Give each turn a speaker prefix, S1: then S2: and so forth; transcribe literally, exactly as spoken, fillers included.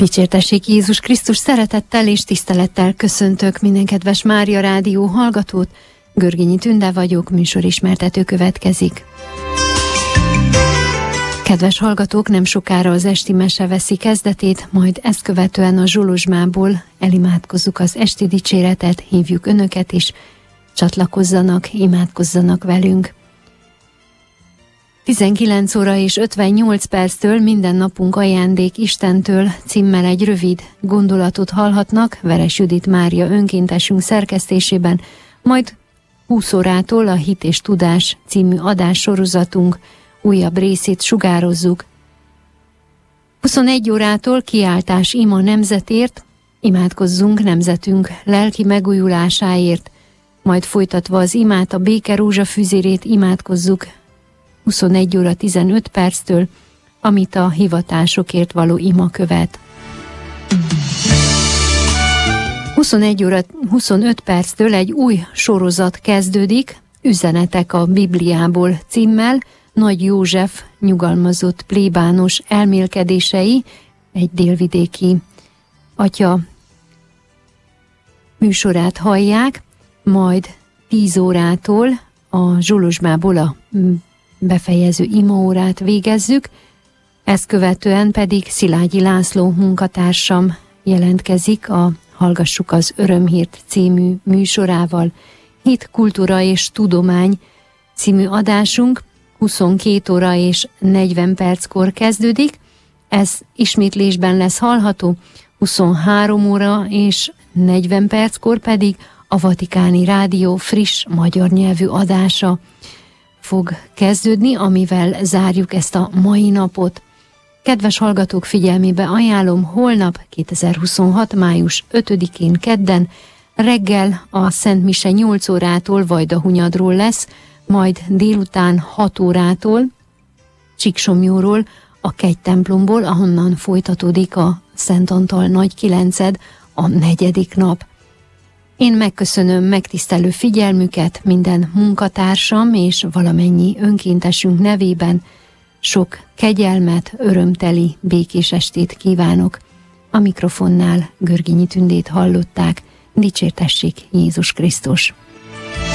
S1: Dicsértessék Jézus Krisztus, szeretettel és tisztelettel köszöntök minden kedves Mária Rádió hallgatót. Görgényi Tünde vagyok, műsorismertető következik. Kedves hallgatók, nem sokára az esti mese veszi kezdetét, majd ezt követően a Zsolozsmából elimádkozzuk az esti dicséretet, hívjuk önöket is, csatlakozzanak, imádkozzanak velünk. tizenkilenc óra és ötvennyolc perctől Minden napunk ajándék Istentől címmel egy rövid gondolatot hallhatnak Veres Judit Mária önkéntesünk szerkesztésében, majd húsz órától a Hit és Tudás című adássorozatunk újabb részét sugározzuk. huszonegy órától kiáltás ima nemzetért, imádkozzunk nemzetünk lelki megújulásáért, majd folytatva az imát, a béke rózsafüzérét imádkozzuk huszonegy óra tizenöt perctől, amit a hivatásokért való ima követ. huszonegy óra huszonöt perctől egy új sorozat kezdődik, Üzenetek a Bibliából címmel, Nagy József nyugalmazott plébános elmélkedései, egy délvidéki atya műsorát hallják, majd tíz órától a Zsolozsmából a befejező imaórát végezzük, ezt követően pedig Szilágyi László munkatársam jelentkezik a Hallgassuk az Örömhírt című műsorával. Hit, kultúra és tudomány című adásunk huszonkét óra és negyven perckor kezdődik, ez ismétlésben lesz hallható, huszonhárom óra és negyven perckor pedig a Vatikáni Rádió friss magyar nyelvű adása fog kezdődni, amivel zárjuk ezt a mai napot. Kedves hallgatók figyelmébe ajánlom, holnap kétezer-huszonhat. május ötödikén kedden reggel a Szent Mise nyolc órától Vajdahunyadról lesz, majd délután hat órától Csíksomlyóról, a kegytemplomból, ahonnan folytatódik a Szent Antal Nagy Kilenced, a negyedik nap. Én megköszönöm megtisztelő figyelmüket minden munkatársam és valamennyi önkéntesünk nevében. Sok kegyelmet, örömteli, békés estét kívánok. A mikrofonnál Görgényi Tündét hallották. Dicsértessék Jézus Krisztus!